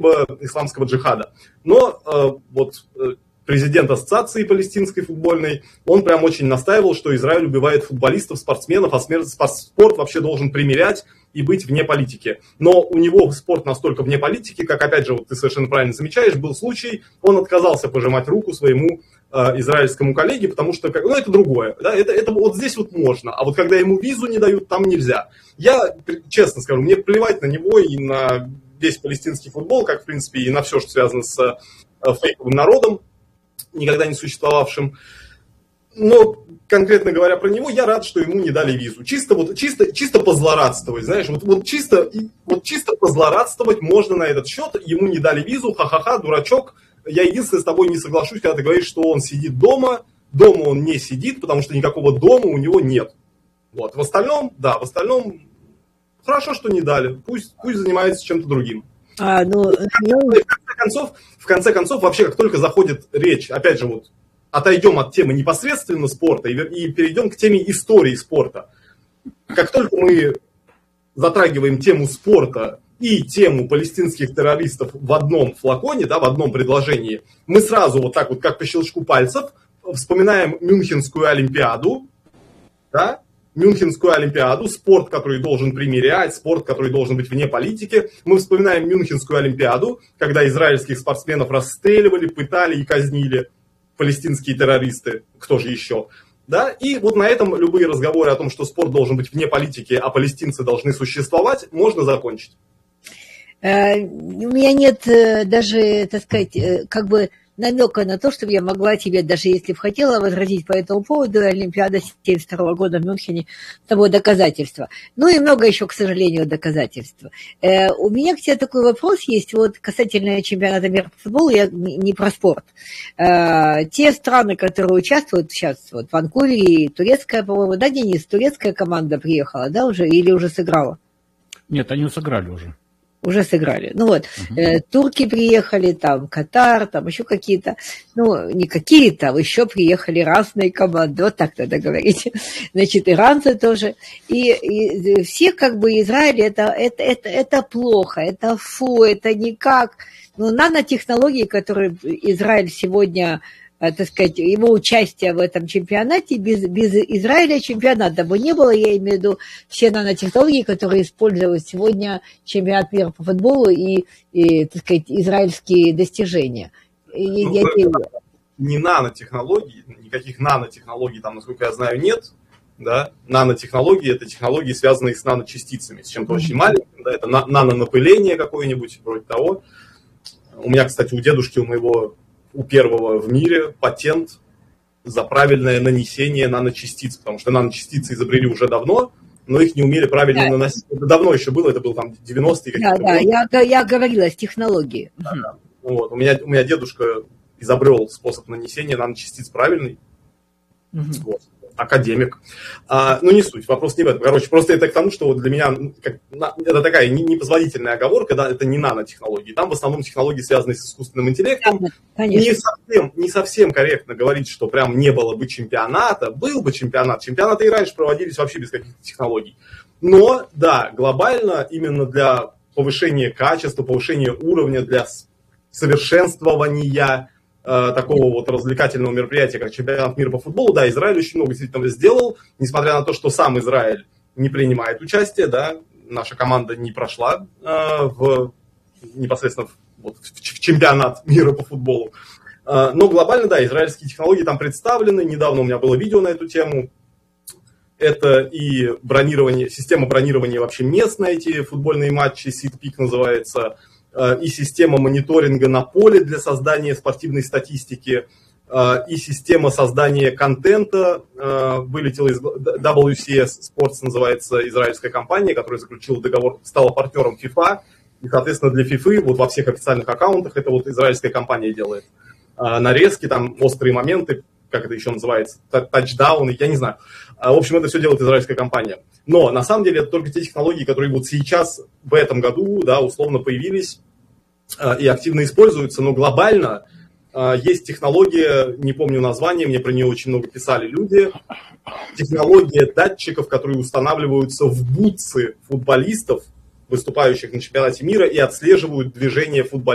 либо исламского джихада. Но президент ассоциации палестинской футбольной, он прям очень настаивал, что Израиль убивает футболистов, спортсменов, а спорт вообще должен примирять и быть вне политики. Но у него спорт настолько вне политики, как, опять же, вот ты совершенно правильно замечаешь, был случай, он отказался пожимать руку своему израильскому коллеге, потому что, это другое, да, это вот здесь вот можно, а вот когда ему визу не дают, там нельзя. Я, честно скажу, мне плевать на него и на весь палестинский футбол, как, в принципе, и на все, что связано с фейковым народом, никогда не существовавшим. Но, конкретно говоря про него, я рад, что ему не дали визу. Чисто позлорадствовать, знаешь, чисто позлорадствовать можно на этот счет. Ему не дали визу, ха-ха-ха, дурачок. Я единственное с тобой не соглашусь, когда ты говоришь, что он сидит дома. Дома он не сидит, потому что никакого дома у него нет. Вот. В остальном, хорошо, что не дали. Пусть занимается чем-то другим. В конце концов, вообще, как только заходит речь, опять же, вот, отойдем от темы непосредственно спорта и перейдем к теме истории спорта. Как только мы затрагиваем тему спорта и тему палестинских террористов в одном флаконе, да, в одном предложении, мы сразу вот так вот, как по щелчку пальцев, вспоминаем Мюнхенскую Олимпиаду, да, Мюнхенскую Олимпиаду, спорт, который должен примирять, спорт, который должен быть вне политики. Мы вспоминаем Мюнхенскую Олимпиаду, когда израильских спортсменов расстреливали, пытали и казнили палестинские террористы, кто же еще. Да? И вот на этом любые разговоры о том, что спорт должен быть вне политики, а палестинцы должны существовать, можно закончить. У меня нет даже, так сказать, намека на то, чтобы я могла тебе, даже если бы хотела, возразить по этому поводу, Олимпиада 1972 года в Мюнхене того доказательства. Ну и много еще, к сожалению, доказательств. У меня к тебе такой вопрос есть, вот касательно чемпионата мира по футболу, я не про спорт. Те страны, которые участвуют сейчас, вот в Ванкувере, турецкая, по-моему, да, Денис, турецкая команда приехала, да, уже, или уже сыграла? Нет, они сыграли уже. Уже сыграли. Ну вот, турки приехали, там, Катар, там еще какие-то, не какие-то, а еще приехали разные команды, вот так надо говорить. Значит, иранцы тоже. И все Израиль, это плохо, это фу, это никак. Но нанотехнологии, которые Израиль сегодня, так сказать, его участие в этом чемпионате, без Израиля чемпионата бы не было, я имею в виду все нанотехнологии, которые используют сегодня чемпионат мира по футболу и так сказать, израильские достижения. Не нанотехнологии, никаких нанотехнологий там, насколько я знаю, нет. Да? Нанотехнологии – это технологии, связанные с наночастицами, с чем-то очень маленьким. Да? Это нанонапыление какое-нибудь, вроде того. У меня, кстати, у дедушки, у первого в мире патент за правильное нанесение наночастиц, потому что наночастицы изобрели уже давно, но их не умели правильно наносить. Это давно еще было, это было там 90-е какие-то годы. Да, я говорила с технологией. Да. Вот. У меня дедушка изобрел способ нанесения наночастиц правильный. Вот. Академик. Не суть, вопрос не в этом. Короче, просто это к тому, что для меня это такая непозволительная оговорка, да, это не нанотехнологии. Там в основном технологии, связанные с искусственным интеллектом. Не совсем корректно говорить, что прям не было бы чемпионата. Был бы чемпионат. Чемпионаты и раньше проводились вообще без каких-то технологий. Но, да, глобально именно для повышения качества, повышения уровня, для совершенствования такого вот развлекательного мероприятия, как чемпионат мира по футболу, да, Израиль очень много действительно сделал, несмотря на то, что сам Израиль не принимает участие, да, наша команда не прошла непосредственно в чемпионат мира по футболу. Но глобально, да, израильские технологии там представлены, недавно у меня было видео на эту тему, это и бронирование, система бронирования вообще мест на эти футбольные матчи, SeatPeak называется, и система мониторинга на поле для создания спортивной статистики, и система создания контента. Вылетела из WCS Sports, называется израильская компания, которая заключила договор, стала партнером FIFA. И, соответственно, для FIFA вот во всех официальных аккаунтах это вот израильская компания делает. Нарезки, там острые моменты, как это еще называется, тачдауны, я не знаю. В общем, это все делает израильская компания. Но на самом деле это только те технологии, которые вот сейчас, в этом году, да, условно появились и активно используются, но глобально есть технология, не помню название, мне про нее очень много писали люди, технология датчиков, которые устанавливаются в бутсы футболистов, выступающих на чемпионате мира, и отслеживают движение футболистов